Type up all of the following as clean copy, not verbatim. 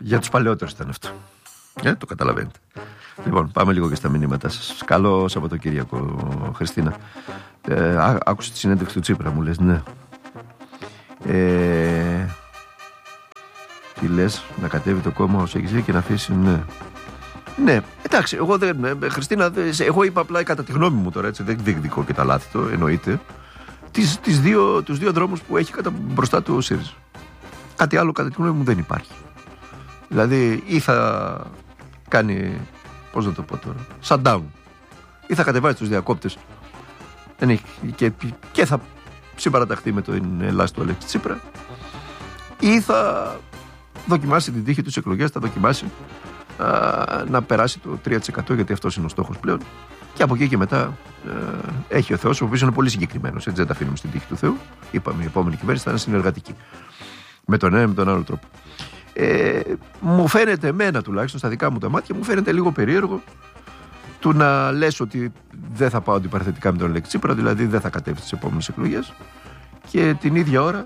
Για τους παλαιότερους ήταν αυτό. Το καταλαβαίνετε. Λοιπόν, πάμε λίγο και στα μηνύματα σας. Καλό Σαββατοκύριακο, Χριστίνα. Άκουσε τη συνέντευξη του Τσίπρα, μου λες, ναι. Τι λες, να κατέβει το κόμμα ως έχει και να αφήσει, ναι. Ναι, εντάξει, εγώ δεν. Χριστίνα, εγώ είπα απλά κατά τη γνώμη μου τώρα, έτσι, δεν διεκδικώ και τα λάθη του, εννοείται. Τους δύο δρόμους που έχει μπροστά του ο ΣΥΡΙΖΑ. Κάτι άλλο κατά τη γνώμη μου δεν υπάρχει. Δηλαδή, ή θα κάνει, πώς να το πω τώρα, shutdown, ή θα κατεβάσει τους διακόπτες και θα συμπαραταχθεί με την Ελλάδα του Αλέξη Τσίπρα, ή θα δοκιμάσει την τύχη του εκλογές, θα δοκιμάσει να περάσει το 3%, γιατί αυτός είναι ο στόχος πλέον, και από εκεί και μετά έχει ο Θεός, ο οποίος είναι πολύ συγκεκριμένος, έτσι δεν τα αφήνουμε στην τύχη του Θεού. Είπαμε, η επόμενη κυβέρνηση θα είναι συνεργατική με τον ένα ή με τον άλλο τρόπο. Μου φαίνεται, εμένα τουλάχιστον, στα δικά μου τα μάτια, μου φαίνεται λίγο περίεργο του να λες ότι δεν θα πάω αντιπαραθετικά με τον Αλέξη Τσίπρα, δηλαδή δεν θα κατέβει στις επόμενες εκλογές, και την ίδια ώρα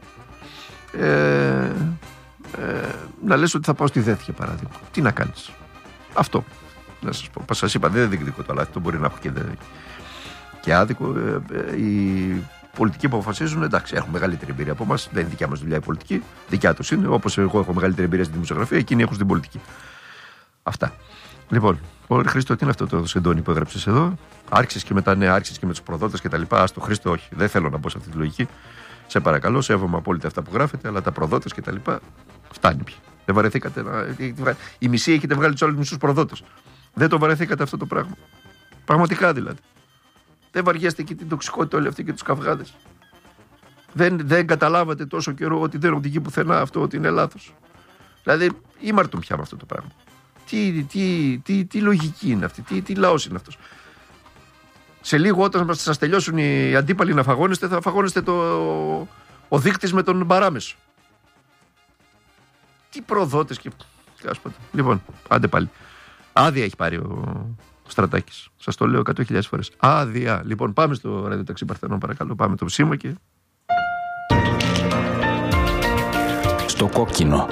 να λες ότι θα πάω στη ΔΕΘ, για παράδειγμα. Τι να κάνεις? Αυτό να σας πω. Σας είπα, δεν διεκδικώ το λάθη, το μπορεί να έχω και άδικο. Οι πολιτικοί που αποφασίζουν, εντάξει, έχουν μεγαλύτερη εμπειρία από εμάς. Δεν είναι δικιά μας δουλειά η πολιτική, δικιά τους είναι. Όπως εγώ έχω μεγαλύτερη εμπειρία στην δημοσιογραφία, εκείνοι έχουν στην πολιτική. Αυτά. Λοιπόν, Χρήστο, τι είναι αυτό το σεντόνι που έγραψες εδώ? Άρχισες και μετά, ναι, άρχισες και με τους προδότες και τα λοιπά. Άστο, Χρήστο, όχι, δεν θέλω να μπω σε αυτή τη λογική. Σε παρακαλώ, σέβομαι απόλυτα αυτά που γράφετε, αλλά τα προδότες και τα λοιπά φτάνει πια. Δεν βαρεθήκατε η μισή έχετε βγάλει τους άλλους μισούς προδότες. Δεν το βαρεθήκατε αυτό το πράγμα? Πραγματικά δηλαδή. Δεν βαριέστε και την τοξικότητα όλη αυτή και τους καυγάδες? Δεν καταλάβατε τόσο καιρό ότι δεν οδηγεί πουθενά αυτό, ότι είναι λάθος? Δηλαδή, ήμαρτον πια με αυτό το πράγμα. Τι λογική είναι αυτή, τι λαός είναι αυτός? Σε λίγο, όταν σας τελειώσουν οι αντίπαλοι να φαγώνεστε, θα φαγώνεστε ο δείκτης με τον παράμεσο. Τι προδότες και... Λοιπόν, άντε πάλι. Άδεια έχει πάρει ο Στρατάκης. Σας το λέω 100.000 φορές. Άδεια. Λοιπόν, πάμε στο ραδιοταξί Παρθενών, παρακαλώ. Πάμε το σήμα και... Στο κόκκινο.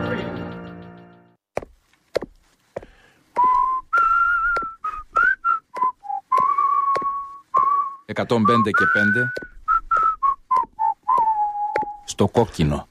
«105 και 5» στο κόκκινο.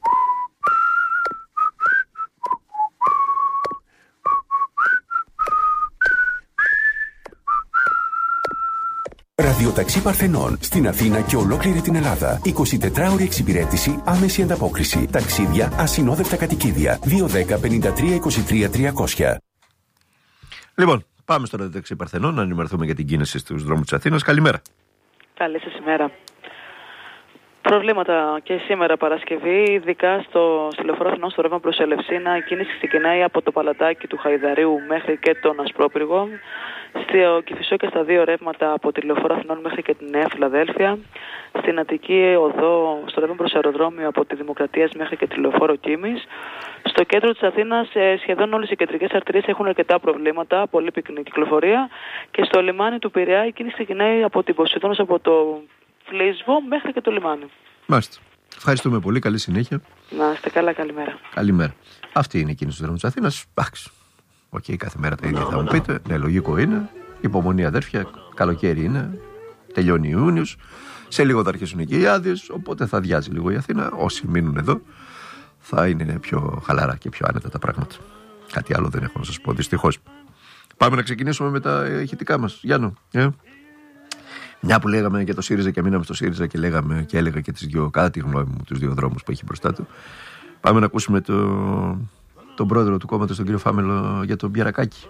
Ραδιοταξί Παρθενών στην Αθήνα και ολόκληρη την Ελλάδα. 24ωρη εξυπηρέτηση, άμεση ανταπόκριση. Ταξίδια, ασυνόδευτα κατοικίδια. 210-53-23-300. Λοιπόν, πάμε στο Ραδιοταξί Παρθενών να ενημερωθούμε για την κίνηση στους δρόμους της Αθήνας. Καλημέρα. Καλή σας ημέρα. Προβλήματα και σήμερα Παρασκευή, ειδικά στο λεωφορείο Αθηνών στο ρεύμα προς Ελευσίνα. Η κίνηση ξεκινάει από το Παλατάκι του Χαϊδαρίου μέχρι και τον Ασπρόπυργο. Στο Κηφισό και στα δύο ρεύματα από τη λεωφορείο Αθηνών μέχρι και τη Νέα Φιλαδέλφια. Στην Αττική Οδό, στο ρεύμα προς αεροδρόμιο από τη Δημοκρατίας μέχρι και τη λεωφόρο Κίμης. Στο κέντρο της Αθήνας σχεδόν όλες οι κεντρικές αρτηρίες έχουν αρκετά προβλήματα, πολύ πυκνή κυκλοφορία. Και στο λιμάνι του Πειραιά η κίνηση ξεκινάει από την Ποσειδώνος, από το Φλίσβο μέχρι και το λιμάνι. Μάλιστα. Ευχαριστούμε πολύ. Καλή συνέχεια. Να είστε καλά. Καλημέρα. Καλημέρα. Αυτή είναι η κίνηση του δρόμου της Αθήνας. Εντάξει. Οκ, κάθε μέρα τα ίδια θα μου πείτε. Ναι, λογικό είναι. Υπομονή, αδέρφια. Καλοκαίρι είναι. Τελειώνει Ιούνιος. Σε λίγο θα αρχίσουν και οι άδειες. Οπότε θα αδειάζει λίγο η Αθήνα. Όσοι μείνουν εδώ θα είναι πιο χαλαρά και πιο άνετα τα πράγματα. Κάτι άλλο δεν έχω να σας πω, δυστυχώς. Πάμε να ξεκινήσουμε με τα ηχητικά μας. Γιάννο. Μια που λέγαμε για το ΣΥΡΙΖΑ και μείναμε στο ΣΥΡΙΖΑ και έλεγα και τις δύο, κατά τη γνώμη μου, τους δύο δρόμους που έχει μπροστά του. Πάμε να ακούσουμε τον πρόεδρο του κόμματος, τον κύριο Φάμελο, για τον Μπιαρακάκη.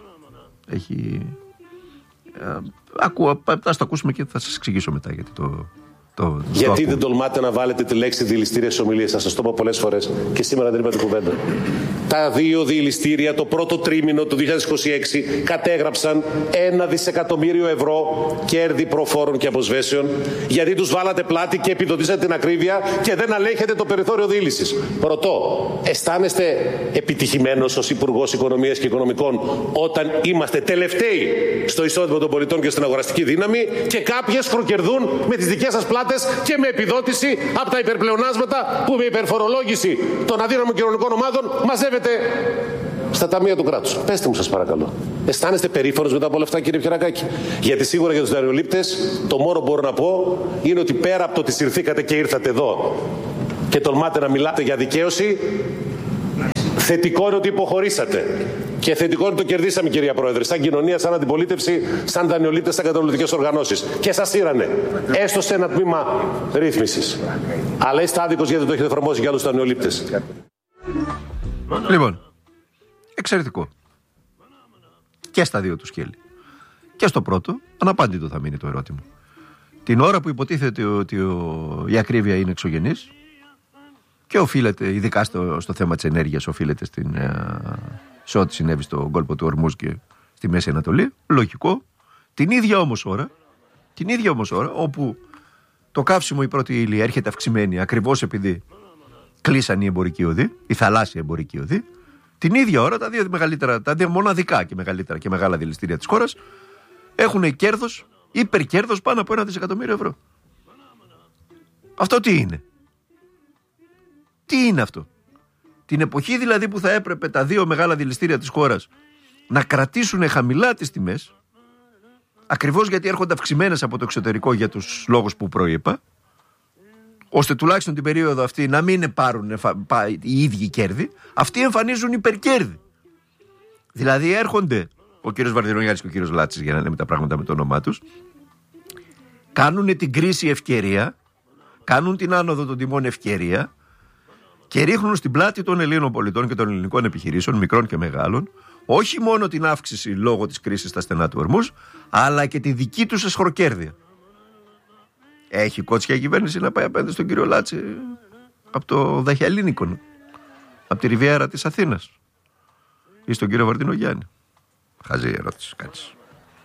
Ας το ακούσουμε και θα σας εξηγήσω μετά γιατί γιατί δεν τολμάτε να βάλετε τη λέξη διελιστήρια στις ομιλίες σας? Σας το πω πολλές φορές και σήμερα δεν είπατε κουβέντα. Τα δύο διελιστήρια το πρώτο τρίμηνο του 2026 κατέγραψαν 1 δισεκατομμύριο ευρώ κέρδη προφόρων και αποσβέσεων, γιατί τους βάλατε πλάτη και επιδοτήσατε την ακρίβεια και δεν αλέγχετε το περιθώριο διήλυσης. Ρωτώ, αισθάνεστε επιτυχημένος ως Υπουργός Οικονομίας και Οικονομικών όταν είμαστε τελευταίοι στο εισόδημα των πολιτών και στην αγοραστική δύναμη και κάποιες χροκερδούν με τις δικές σας πλάτες και με επιδότηση από τα υπερπλεονάσματα που με υπερφορολόγηση των αδύναμων κοινωνικών ομάδων μαζεύετε στα ταμεία του κράτους. Πέστε μου, σας παρακαλώ. Αισθάνεστε περήφανος μετά από όλα αυτά, κύριε Πιερακάκη? Γιατί σίγουρα για τους δανειολήπτες το μόνο που μπορώ να πω είναι ότι πέρα από το ότι συρθήκατε και ήρθατε εδώ και τολμάτε να μιλάτε για δικαίωση, θετικό είναι ότι υποχωρήσατε. Και θετικό είναι ότι το κερδίσαμε, κυρία Πρόεδρε, σαν κοινωνία, σαν αντιπολίτευση, σαν δανειολήπτες, σαν καταναλωτικές οργανώσεις. Και σας σύρανε. Έστω σε ένα τμήμα ρύθμισης. Αλλά είστε άδικος γιατί το έχετε εφαρμόσει για άλλους δανειολήπτες. Λοιπόν, εξαιρετικό. Και στα δύο του σκέλη. Και στο πρώτο, αναπάντητο θα μείνει το ερώτημα. Την ώρα που υποτίθεται ότι η ακρίβεια είναι εξωγενής και οφείλεται, ειδικά στο θέμα της ενέργειας, οφείλεται σε ό,τι συνέβη στον κόλπο του Ορμούζ και στη Μέση Ανατολή, λογικό, την ίδια όμως ώρα, όπου το καύσιμο, η πρώτη ύλη έρχεται αυξημένη ακριβώς επειδή κλείσαν οι εμπορικοί οδοί, οι θαλάσσιοι εμπορικοί οδοί, την ίδια ώρα τα δύο μοναδικά και μεγαλύτερα και μεγάλα δηληστήρια της χώρας έχουν κέρδος, υπερκέρδος πάνω από 1 δισεκατομμύριο ευρώ. Αυτό τι είναι? Τι είναι αυτό? Την εποχή δηλαδή που θα έπρεπε τα δύο μεγάλα δηληστήρια της χώρας να κρατήσουν χαμηλά τις τιμές, ακριβώς γιατί έρχονται αυξημένες από το εξωτερικό για τους λόγους που προείπα, ώστε τουλάχιστον την περίοδο αυτή να μην πάρουν οι ίδιοι κέρδη, αυτοί εμφανίζουν υπερκέρδη. Δηλαδή έρχονται ο κύριος Βαρδινογιάννης και ο κύριος Λάτσης, για να λέμε τα πράγματα με το όνομά τους, κάνουν την κρίση ευκαιρία, κάνουν την άνοδο των τιμών ευκαιρία και ρίχνουν στην πλάτη των Ελλήνων πολιτών και των ελληνικών επιχειρήσεων, μικρών και μεγάλων, όχι μόνο την αύξηση λόγω της κρίσης στα στενά του Ορμούζ, αλλά και τη δική τους εσχροκέρδεια. Έχει κότσια η κυβέρνηση να πάει απέναντι στον κύριο Λάτση από το Δαχιαλίνικο, από τη Ριβιέρα της Αθήνας, ή στον κύριο Βαρδινογιάννη? Χαζή ερώτηση, κάτσε.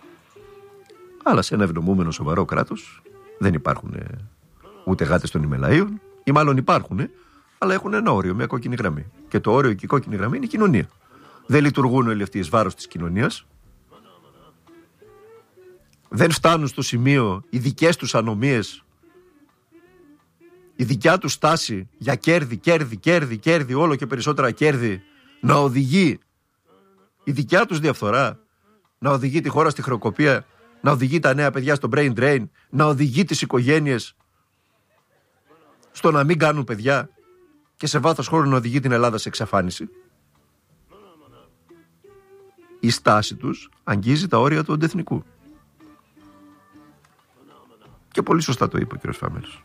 Αλλά σε ένα ευνομούμενο σοβαρό κράτος δεν υπάρχουν ούτε γάτες των ημελαΐων, ή μάλλον υπάρχουν, αλλά έχουν ένα όριο, μια κόκκινη γραμμή. Και το όριο και η κόκκινη γραμμή είναι η κοινωνία. Δεν λειτουργούν όλοι αυτοί εις βάρος της κοινωνίας. Δεν φτάνουν στο σημείο οι δικές τους ανομίες, η δικιά τους στάση για κέρδη, όλο και περισσότερα κέρδη, να οδηγεί η δικιά τους διαφθορά, να οδηγεί τη χώρα στη χρεοκοπία, να οδηγεί τα νέα παιδιά στο brain drain, να οδηγεί τις οικογένειες στο να μην κάνουν παιδιά και σε βάθος χρόνου να οδηγεί την Ελλάδα σε εξαφάνιση. Η στάση τους αγγίζει τα όρια του αντεθνικού. Και πολύ σωστά το είπε ο κ. Φάμελος.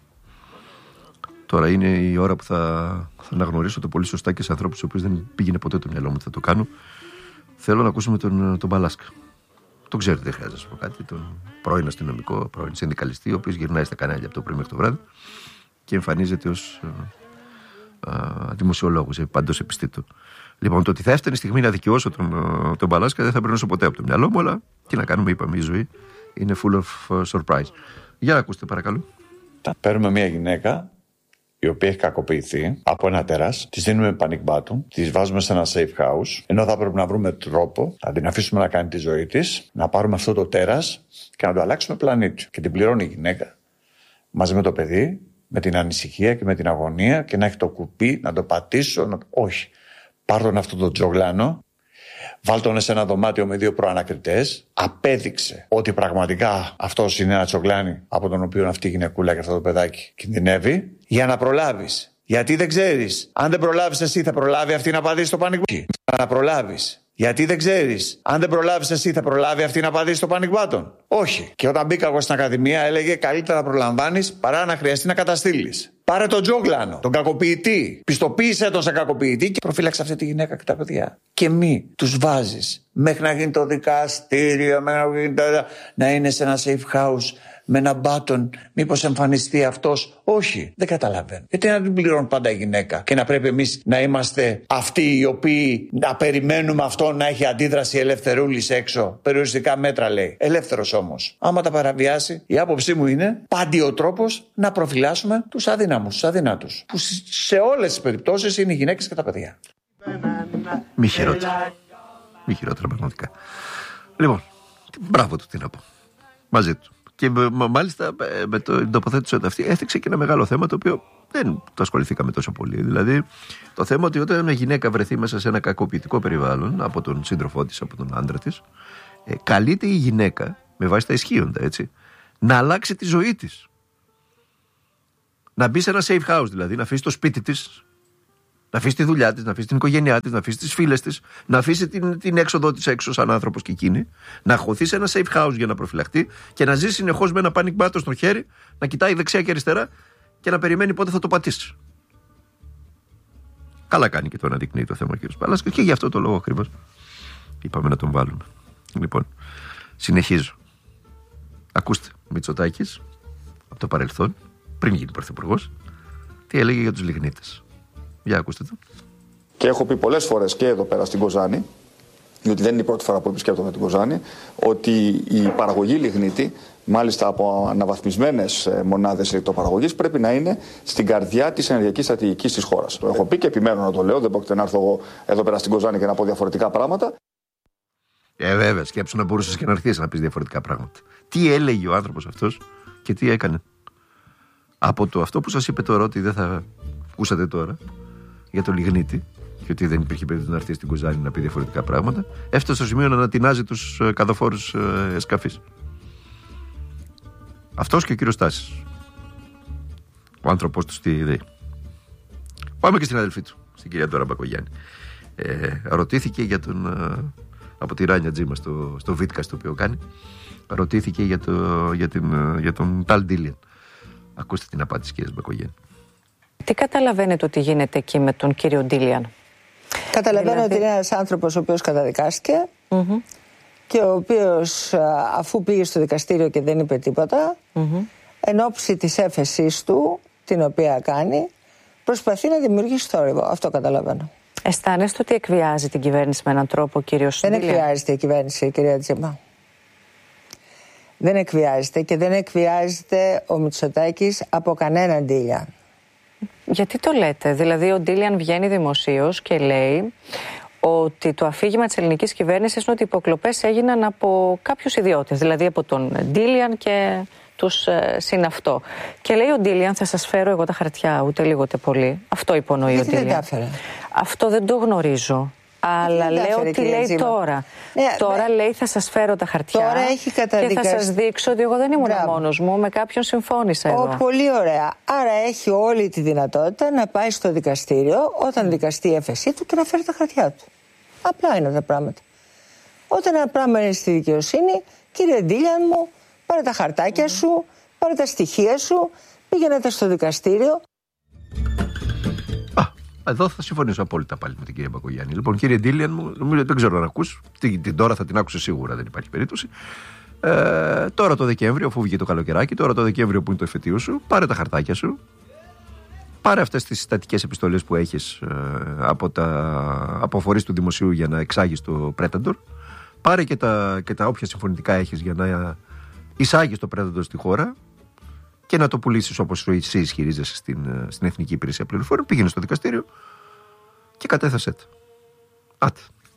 Τώρα είναι η ώρα που θα αναγνωρίσω το πολύ σωστά και σε ανθρώπους στους οποίους δεν πήγαινε ποτέ το μυαλό μου ότι θα το κάνω. Θέλω να ακούσουμε τον Μπαλάσκα. Τον ξέρετε, δεν χρειάζεται να σας πω κάτι. Τον πρώην αστυνομικό, πρώην συνδικαλιστή, ο οποίος γυρνάει στα κανάλια από το πρωί μέχρι το βράδυ και εμφανίζεται ως δημοσιολόγος, παντός επιστήτου. Λοιπόν, το ότι θα έφτανε η στιγμή να δικαιώσω τον Μπαλάσκα δεν θα περνούσε ποτέ από το μυαλό μου, αλλά τι να κάνουμε, είπαμε, η ζωή είναι full of surprise. Για να ακούστε, παρακαλώ. Παίρνουμε μια γυναίκα η οποία έχει κακοποιηθεί από ένα τέρας, τη δίνουμε panic button, τη βάζουμε σε ένα safe house, ενώ θα πρέπει να βρούμε τρόπο να την αφήσουμε να κάνει τη ζωή της, να πάρουμε αυτό το τέρας και να το αλλάξουμε πλανήτη. Και την πληρώνει η γυναίκα μαζί με το παιδί, με την ανησυχία και με την αγωνία, και να έχει το κουπί, να το πατήσω. Όχι. Πάρ' τον αυτό το τζογλάνο, βάλ' τον σε ένα δωμάτιο με 2 προανακριτές, απέδειξε ότι πραγματικά αυτός είναι ένα τσογλάνι από τον οποίο αυτή η γυναικούλα και αυτό το παιδάκι κινδυνεύει, για να προλάβεις. Γιατί δεν ξέρεις, αν δεν προλάβεις εσύ, θα προλάβει αυτή να πατήσει το panic button. Να προλάβεις. Γιατί δεν ξέρεις, αν δεν προλάβεις εσύ, θα προλάβει αυτή να πατήσει το panic button. Όχι. Και όταν μπήκα εγώ στην Ακαδημία, έλεγε καλύτερα να προλαμβάνεις παρά να χρειαστεί να καταστήλεις. Πάρε τον τζόγλανο, τον κακοποιητή. Πιστοποίησέ τον σαν κακοποιητή και προφύλαξε αυτή τη γυναίκα και τα παιδιά. Και μη τους βάζεις μέχρι να γίνει το δικαστήριο, να είναι σε ένα safe house με ένα μπάτον, μήπως εμφανιστεί αυτός. Όχι, δεν καταλαβαίνω. Γιατί να την πληρώνουν πάντα η γυναίκα και να πρέπει εμείς να είμαστε αυτοί οι οποίοι να περιμένουμε αυτό να έχει αντίδραση ελευθερούλης έξω. Περιοριστικά μέτρα λέει. Ελεύθερος όμως. Άμα τα παραβιάσει, η άποψή μου είναι πάντη ο τρόπος να προφυλάσσουμε τους αδύναμους, τους αδυνάτους. Που σε όλες τις περιπτώσεις είναι οι γυναίκες και τα παιδιά. Μη χειρότερα. Μη χειρότερα πραγματικά. Λοιπόν, μπράβο του, τι να πω. Μαζί του. Και μάλιστα με την τοποθέτηση αυτή έθιξε και ένα μεγάλο θέμα, το οποίο δεν το ασχοληθήκαμε τόσο πολύ. Δηλαδή, το θέμα ότι όταν μια γυναίκα βρεθεί μέσα σε ένα κακοποιητικό περιβάλλον από τον σύντροφό της, από τον άντρα της, καλείται η γυναίκα, με βάση τα ισχύοντα, έτσι, να αλλάξει τη ζωή της. Να μπει σε ένα safe house, δηλαδή, να αφήσει το σπίτι της, να αφήσει τη δουλειά της, να αφήσει την οικογένειά της, να αφήσει τις φίλες της, να αφήσει την έξοδό της έξω σαν άνθρωπος και εκείνη, να χωθεί σε ένα safe house για να προφυλαχτεί και να ζει συνεχώς με ένα panic button στο χέρι, να κοιτάει δεξιά και αριστερά και να περιμένει πότε θα το πατήσει. Καλά κάνει και το αναδεικνύει το θέμα ο κ. Παλάσκας και γι' αυτό το λόγο ακριβώς είπαμε να τον βάλουμε. Λοιπόν, συνεχίζω. Ακούστε, Μητσοτάκης από το παρελθόν, πριν γίνει πρωθυπουργός, τι έλεγε για τους λιγνίτες. Για ακούστε το. Και έχω πει πολλές φορές και εδώ πέρα στην Κοζάνη, διότι δεν είναι η πρώτη φορά που επισκέπτομαι την Κοζάνη, ότι η παραγωγή λιγνίτη, μάλιστα από αναβαθμισμένες μονάδες ηλεκτροπαραγωγής, πρέπει να είναι στην καρδιά της ενεργειακής στρατηγικής της χώρας. Το έχω πει και επιμένω να το λέω, δεν πρόκειται να έρθω εγώ εδώ πέρα στην Κοζάνη και να πω διαφορετικά πράγματα. Βέβαια, σκέψου να μπορούσες και να αρχίσεις να πεις διαφορετικά πράγματα. Τι έλεγε ο άνθρωπος αυτός και τι έκανε. Από το αυτό που σας είπε τώρα, ότι δεν θα ακούσατε τώρα, για το λιγνίτη, και ότι δεν υπήρχε περίπτωση να έρθει στην Κοζάνη να πει διαφορετικά πράγματα, έφτασε στο σημείο να ανατινάζει τους καδοφόρους σκαφείς. Αυτός και ο κύριος Στάσης, ο άνθρωπός του στη ΔΕΗ. Πάμε και στην αδελφή του, στην κυρία Ντόρα Μπακογιάννη. Ρωτήθηκε για τον, από τη Ράνια Τζίμα στο βίτκαστ το οποίο κάνει, ρωτήθηκε για τον Ταλ Ντίλιαν. Ακούστε την απάντηση της κυρίας Μπακογιάννη. Τι καταλαβαίνετε ότι γίνεται εκεί με τον κύριο Ντίλιαν? Καταλαβαίνω ότι είναι ένας άνθρωπος ο οποίος καταδικάστηκε και ο οποίος, αφού πήγε στο δικαστήριο και δεν είπε τίποτα, εν όψη της έφεσής του, την οποία κάνει, προσπαθεί να δημιουργήσει θόρυβο. Αυτό καταλαβαίνω. Αισθάνεστε ότι εκβιάζει την κυβέρνηση με έναν τρόπο ο κύριος Ντίλιαν? Δεν εκβιάζεται η κυβέρνηση, κυρία Τζίμα. Δεν εκβιάζεται και δεν εκβιάζεται ο Μητσοτάκης από κανέναν Ντίλιαν. Γιατί το λέτε? Δηλαδή ο Ντίλιαν βγαίνει δημοσίως και λέει ότι το αφήγημα της ελληνικής κυβέρνησης είναι ότι οι υποκλοπές έγιναν από κάποιους ιδιώτες, δηλαδή από τον Ντίλιαν και τους συναυτό. Και λέει ο Ντίλιαν, θα σας φέρω εγώ τα χαρτιά, ούτε λίγο ούτε πολύ. Αυτό υπονοεί ο Ντίλιαν. Αυτό δεν το γνωρίζω. Αλλά λέω τι λέει τώρα. Τώρα λέει θα σας φέρω τα χαρτιά και θα σας δείξω ότι εγώ δεν ήμουν μόνος μου, με κάποιον συμφώνησα εδώ. Πολύ ωραία. Άρα έχει όλη τη δυνατότητα να πάει στο δικαστήριο όταν δικαστεί η έφεσή του και να φέρει τα χαρτιά του. Απλά είναι τα πράγματα. Όταν ένα πράγμα είναι στη δικαιοσύνη, κύριε Ντίλιαν μου, πάρε τα χαρτάκια σου, πάρε τα στοιχεία σου, πήγαινε στο δικαστήριο. Εδώ θα συμφωνήσω απόλυτα πάλι με την κυρία Μπακογιάννη. Λοιπόν, κύριε Ντίλιαν μου, νομίζω δεν ξέρω αν ακούς. Την τώρα θα την άκουσε σίγουρα, δεν υπάρχει περίπτωση. Τώρα το Δεκέμβριο, αφού βγει το καλοκαιράκι, τώρα το Δεκέμβριο που είναι το εφετείο σου, πάρε τα χαρτάκια σου. Πάρε αυτές τις συστατικές επιστολές που έχεις από φορείς του δημοσίου για να εξάγεις το Predator. Πάρε και τα όποια συμφωνητικά έχεις για να εισάγεις το Predator στη χώρα και να το πουλήσεις όπως εσύ ισχυρίζεσαι στην Εθνική Υπηρεσία Πληροφοριών. Πήγαινε στο δικαστήριο και κατέθεσέ τα. Άτε.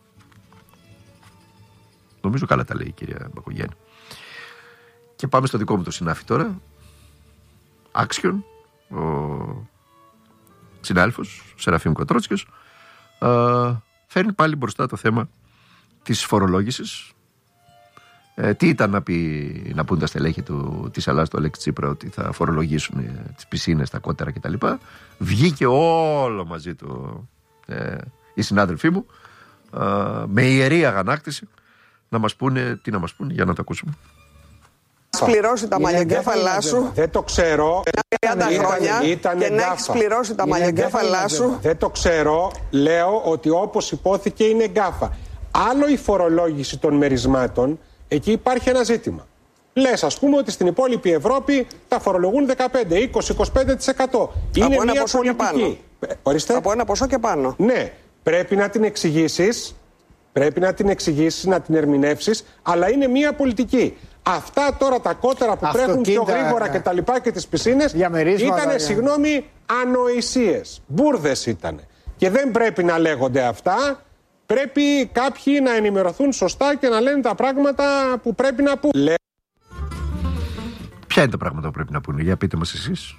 Νομίζω καλά τα λέει η κυρία Μπακογιάννη. Και πάμε στο δικό μου το συνάφι τώρα. Άξιον, ο συνάδελφος Σεραφείμ Κοτρότσικος, φέρνει πάλι μπροστά το θέμα της φορολόγησης. Τι ήταν να πούν τα στελέχη της Ελλάδας, του Αλέξη Τσίπρα, ότι θα φορολογήσουν τις πισίνες, τα κότερα κτλ. Βγήκε όλο μαζί του οι συνάδελφοί μου με ιερή αγανάκτηση να μας πούνε, τι να μας πούνε, για να το ακούσουμε. Πληρώσει τα μαλλιοκέφαλά σου. Δεν το ξέρω. 30 χρόνια και να έχεις πληρώσει τα μαλλιοκέφαλά σου. Δεν το ξέρω. Λέω ότι όπως υπόθηκε είναι γκάφα. Άλλο η φορολόγηση των μερισμάτων, εκεί υπάρχει ένα ζήτημα. Λες, ας πούμε, ότι στην υπόλοιπη Ευρώπη τα φορολογούν 15, 20, 25%. Είναι από μια πολιτική. Από ένα ποσό και πάνω. Ναι, πρέπει να την εξηγήσεις, να την ερμηνεύσεις, αλλά είναι μια πολιτική. Αυτά τώρα τα κότερα που τρέχουν πιο γρήγορα και τα λοιπά και τις πισίνες ήτανε, συγγνώμη, ανοησίες. Μπούρδες ήτανε. Και δεν πρέπει να λέγονται αυτά. Πρέπει κάποιοι να ενημερωθούν σωστά και να λένε τα πράγματα που πρέπει να πούν. Ποια είναι τα πράγματα που πρέπει να πούνε? Για πείτε μας εσείς.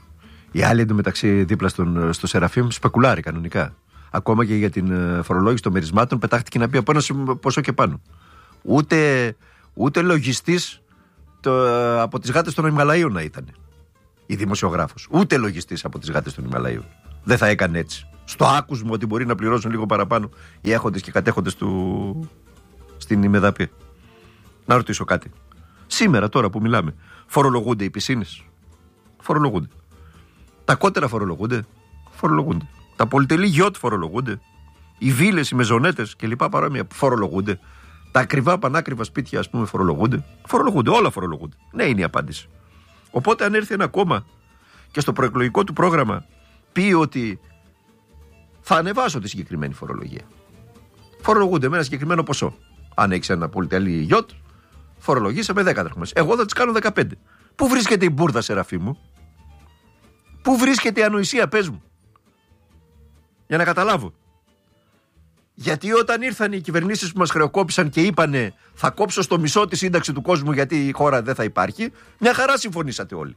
Οι άλλοι εντωμεταξύ δίπλα στο Σεραφείμ σπεκουλάρει κανονικά. Ακόμα και για την φορολόγηση των μερισμάτων πετάχτηκε να πει από ένα ποσό και πάνω. Ούτε λογιστής από τις γάτες των Ιμαλαίων να ήταν η δημοσιογράφος. Ούτε λογιστής από τις γάτες των Ιμαλαίων. Δεν θα έκανε έτσι. Στο άκουσμα ότι μπορεί να πληρώσουν λίγο παραπάνω οι έχοντες και κατέχοντες του στην ημεδαπή. Να ρωτήσω κάτι. Σήμερα, τώρα που μιλάμε, φορολογούνται οι πισίνες? Φορολογούνται. Τα κότερα φορολογούνται? Φορολογούνται. Τα πολυτελή γιότ φορολογούνται. Οι βίλες, οι μεζονέτες και λοιπά παρόμοια φορολογούνται. Τα ακριβά, πανάκριβα σπίτια, ας πούμε, φορολογούνται. Φορολογούνται, όλα φορολογούνται. Ναι, είναι η απάντηση. Οπότε, αν έρθει ένα κόμμα και στο προεκλογικό του πρόγραμμα πει ότι θα ανεβάσω τη συγκεκριμένη φορολογία, φορολογούνται με ένα συγκεκριμένο ποσό. Αν έχεις ένα πολυτελή γιότ, φορολογείσαι με 10 δραχμές. Εγώ θα τις κάνω 15. Πού βρίσκεται η μπούρδα, Σεραφείμ μου? Πού βρίσκεται η ανοησία, πες μου? Για να καταλάβω. Γιατί όταν ήρθαν οι κυβερνήσεις που μας χρεοκόπησαν και είπανε θα κόψω στο μισό τη σύνταξη του κόσμου γιατί η χώρα δεν θα υπάρχει, μια χαρά συμφωνήσατε όλοι.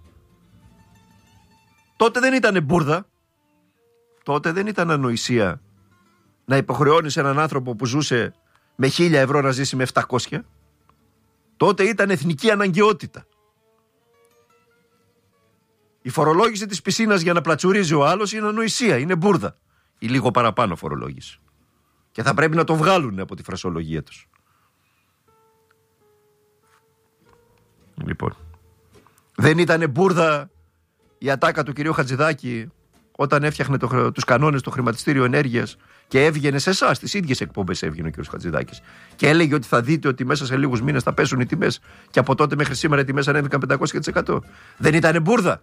Τότε δεν ήταν μπούρδα. Τότε δεν ήταν ανοησία να υποχρεώνεις έναν άνθρωπο που ζούσε με 1.000 ευρώ να ζήσει με 700. Τότε ήταν εθνική αναγκαιότητα. Η φορολόγηση της πισίνας για να πλατσουρίζει ο άλλος είναι ανοησία, είναι μπούρδα. Η λίγο παραπάνω φορολόγηση. Και θα πρέπει να το βγάλουν από τη φρασολογία τους. Λοιπόν, δεν ήτανε μπούρδα η ατάκα του κυρίου Χατζηδάκη όταν έφτιαχνε τους κανόνες στο χρηματιστήριο ενέργειας και έβγαινε σε εσάς, στις ίδιες εκπομπές έβγαινε ο κύριος Χατζηδάκης και έλεγε ότι θα δείτε ότι μέσα σε λίγους μήνες θα πέσουν οι τιμές και από τότε μέχρι σήμερα οι τιμές ανέβηκαν 500%. Δεν ήτανε μπούρδα?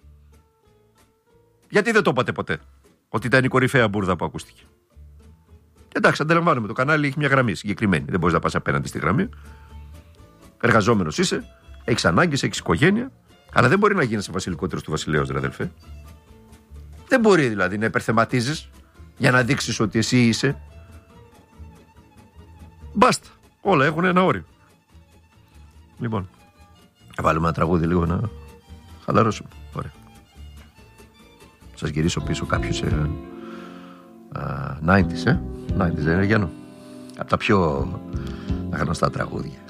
Γιατί δεν το είπατε ποτέ ότι ήταν η κορυφαία μπούρδα που ακούστηκε? Εντάξει, αντιλαμβάνομαι, το κανάλι έχει μια γραμμή συγκεκριμένη. Δεν μπορείς να πας απέναντι στη γραμμή. Εργαζόμενος είσαι, έχεις ανάγκες, έχεις οικογένεια, αλλά δεν μπορεί να γίνεις βασιλικότερος του βασιλέως, ρε αδελφέ. Δεν μπορεί δηλαδή να υπερθεματίζεις για να δείξεις ότι εσύ είσαι. Μπάστα. Όλα έχουν ένα όριο. Λοιπόν, θα βάλουμε ένα τραγούδι λίγο να χαλαρώσουμε. Ωραία. Σας γυρίσω πίσω κάποιους 90's, 90's δεν είναι, Γιάννο? Από τα πιο γνωστά τραγούδια.